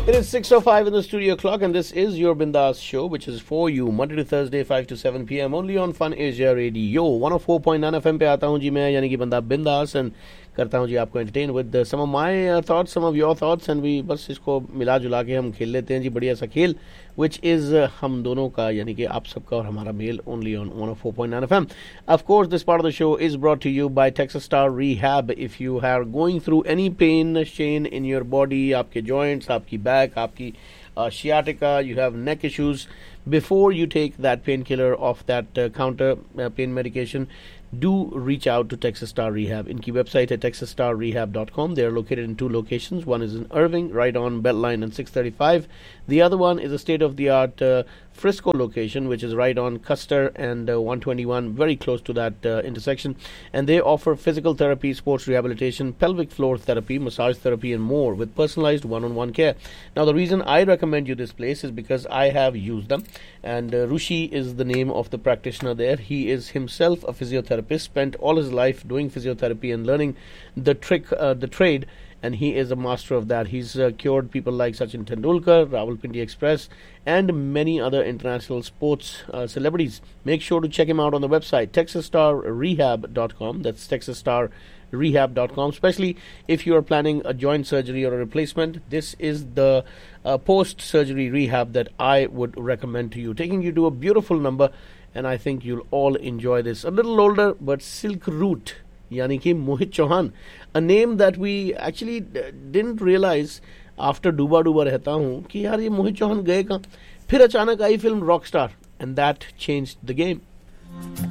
It is 6:05 in the studio clock, and this is your Bindas show, which is for you Monday to Thursday, 5 to 7 p.m. only on Fun Asia Radio. 104.9 FM पे आता हूँ जी मैं, यानी कि बंदा बिंदास, and करता हूँ जी आपको entertain with some of my thoughts, some of your thoughts, and we बस इसको मिला जुला के हम खेल लेते हैं जी बढ़िया सा खेल, which is हम दोनों का, यानी कि आप सबका और हमारा mail, only on 104.9 FM. Of course, this part of the show is brought to you by Texas Star Rehab. If you are going through any pain, strain in your body, आपके joints, आपकी back, आपकी sciatica, you have neck issues, before you take that painkiller off that counter pain medication, do reach out to Texas Star Rehab. Inki website है texasstarrehab.com. They are located in two locations. One is in Irving, right on Beltline and 635. The other one is a state-of-the-art Frisco location, which is right on Custer and 121, very close to that intersection. And they offer physical therapy, sports rehabilitation, pelvic floor therapy, massage therapy, and more with personalized one-on-one care. Now, the reason I recommend you this place is because I have used them. And Rushi is the name of the practitioner there. He is himself a physiotherapist, spent all his life doing physiotherapy and learning the trade, and he is a master of that. He's cured people like Sachin Tendulkar, Rawalpindi Express, and many other international sports celebrities. Make sure to check him out on the website, texasstarrehab.com. That's texasstarrehab.com. Especially if you are planning a joint surgery or a replacement, this is the post-surgery rehab that I would recommend to you. Taking you to a beautiful number, and I think you'll all enjoy this. A little older, but Silk Route, यानी कि Mohit Chauhan, a name that we actually didn't realize after डूबा डूबा रहता हूँ कि यार ये मोहित चौहान गए कहाँ. फिर अचानक आई film Rockstar, and that changed the game.